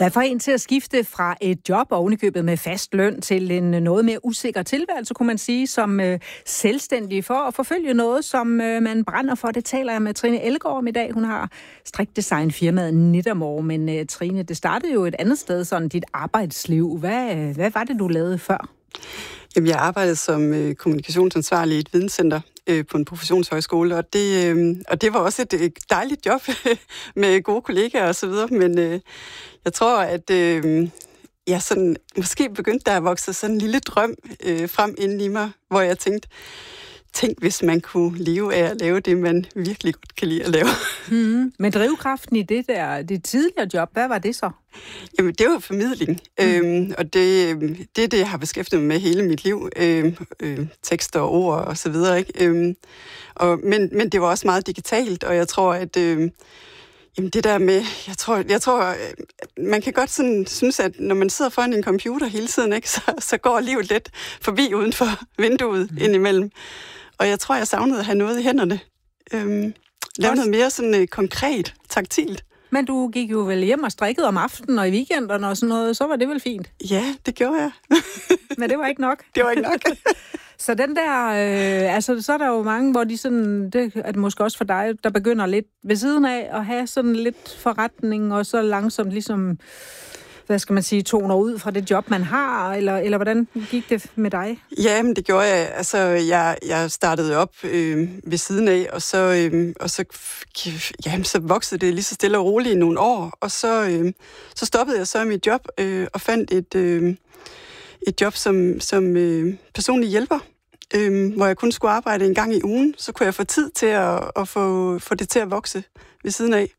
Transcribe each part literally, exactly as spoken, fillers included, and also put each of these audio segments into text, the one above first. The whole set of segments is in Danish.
Hvad får en til at skifte fra et job ovenikøbet med fast løn til en noget mere usikker tilværelse, kunne man sige, som øh, selvstændig for at forfølge noget, som øh, man brænder for? Det taler jeg med Trine Ellegaard om i dag. Hun har strikdesignfirmaet Knittermore, men øh, Trine, det startede jo et andet sted, sådan dit arbejdsliv. Hvad, øh, hvad var det, du lavede før? Jamen, jeg arbejdede som øh, kommunikationsansvarlig i et videnscenter øh, på en professionshøjskole, og det, øh, og det var også et, et dejligt job med gode kollegaer og så videre, men øh, jeg tror, at øh, jeg sådan, måske begyndte der at vokse sådan en lille drøm øh, frem inden i mig, hvor jeg tænkte, tænk, hvis man kunne leve af at lave det, man virkelig godt kan lide at lave. Mm-hmm. Men drivkraften i det der, det tidligere job, hvad var det så? Jamen, det var formidling, mm. øhm, og det, det er det, jeg har beskæftiget mig med hele mit liv. Øhm, øh, tekster og ord og så videre, ikke? Øhm, og, men, men det var også meget digitalt, og jeg tror, at øh, jamen det der med, jeg tror, jeg tror man kan godt sådan synes, at når man sidder foran en computer hele tiden, ikke, så, så går livet lidt forbi uden for vinduet mm. indimellem. Og jeg tror, jeg savnede at have noget i hænderne. Øhm, lave noget mere sådan øh, konkret, taktilt. Men du gik jo vel hjem og strikkede om aftenen og i weekenderne og sådan noget, så var det vel fint? Ja, det gjorde jeg. Men det var ikke nok? Det var ikke nok. Så den der, øh, altså så er der jo mange, hvor de sådan, det er måske også for dig, der begynder lidt ved siden af at have sådan lidt forretning, og så langsomt ligesom, hvad skal man sige, toner ud fra det job, man har, eller, eller hvordan gik det med dig? Ja, men det gjorde jeg. Altså, jeg, jeg startede op øh, ved siden af, og så, øh, og så, jamen, så voksede det lige så stille og roligt i nogle år, og så, øh, så stoppede jeg så mit job øh, og fandt et, øh, et job som, som øh, personlig hjælper, øh, hvor jeg kun skulle arbejde en gang i ugen. Så kunne jeg få tid til at, at få, få det til at vokse ved siden af.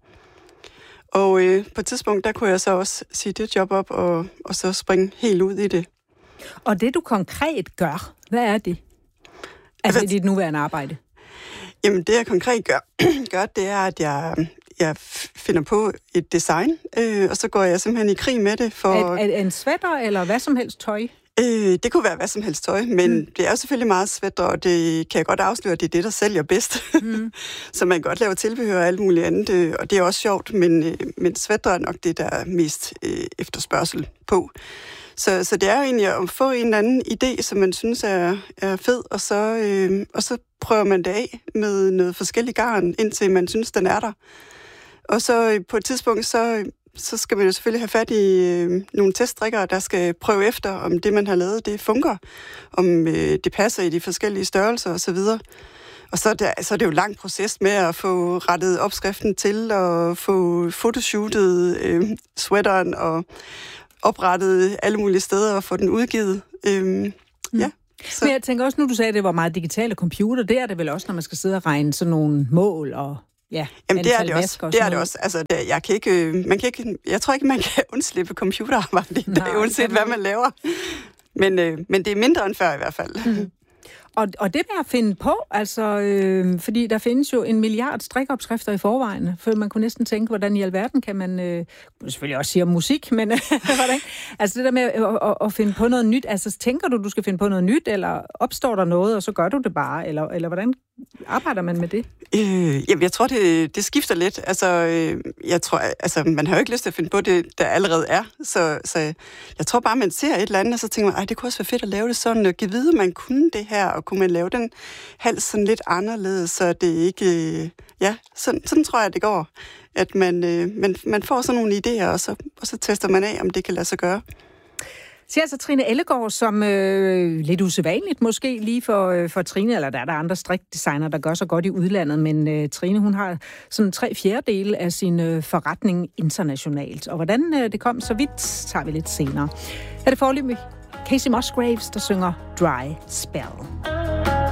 Og øh, på et tidspunkt, der kunne jeg så også sige det job op, og, og så springe helt ud i det. Og det, du konkret gør, hvad er det? Altså i dit nuværende arbejde? Jamen, det jeg konkret gør, gør det er, at jeg, jeg finder på et design, øh, og så går jeg simpelthen i krig med det. For Er, er en sweater eller hvad som helst tøj? Øh, det kunne være hvad som helst tøj, men mm. det er jo selvfølgelig meget sweater, og det kan jeg godt afsløre, at det er det, der sælger bedst. Mm. Så man kan godt lave tilbehør og alt muligt andet, og det er også sjovt, men, men sweater er nok det, der er mest øh, efterspørgsel på. Så, så det er jo egentlig at få en eller anden idé, som man synes er, er fed, og så, øh, og så prøver man det af med noget forskellig garn, indtil man synes, den er der. Og så øh, på et tidspunkt, så... så skal man jo selvfølgelig have fat i øh, nogle teststrikkere, der skal prøve efter, om det, man har lavet, det fungerer, om øh, det passer i de forskellige størrelser osv. Og så er, det, så er det jo en lang proces med at få rettet opskriften til, og få fotoshootet øh, sweateren, og oprettet alle mulige steder, og få den udgivet. Øh, mm. Ja. Så. Men jeg tænker også, nu du sagde, at det var meget digitale computer, det er det vel også, når man skal sidde og regne sådan nogle mål og... Ja, jamen det er det også. Det er det også. Altså, det, jeg kan ikke, man kan ikke, jeg tror ikke, man kan undslippe computerarbejde i dag, uanset hvad man laver. Men, øh, men det er mindre end før i hvert fald. Mm. Og, og det med at finde på, altså, øh, fordi der findes jo en milliard strikopskrifter i forvejen, for man kunne næsten tænke, hvordan i alverden kan man, øh, selvfølgelig også sige om musik, men hvordan? Altså det der med at, at, at finde på noget nyt, altså tænker du, du skal finde på noget nyt, eller opstår der noget, og så gør du det bare, eller, eller hvordan arbejder man med det? Øh, jamen, jeg tror, det, det skifter lidt. Altså, øh, jeg tror, altså, man har jo ikke lyst til at finde på det, der allerede er, så, så jeg tror bare, man ser et eller andet, og så tænker man, ej, det kunne også være fedt at lave det sådan, og give vide, man kunne det her, og kunne man lave den hals sådan lidt anderledes, så det ikke... Øh, ja, sådan, sådan tror jeg, det går. At man, øh, man, man får sådan nogle idéer, og så, og så tester man af, om det kan lade sig gøre. Så altså Trine Ellegaard, som øh, lidt usædvanligt måske lige for, øh, for Trine, eller der er der andre strikdesigner, der gør så godt i udlandet, men øh, Trine, hun har sådan tre fjerdedele af sin øh, forretning internationalt. Og hvordan øh, det kom så vidt, tager vi lidt senere. Her er det foreløbig Kacey Musgraves, der synger Dry Spell.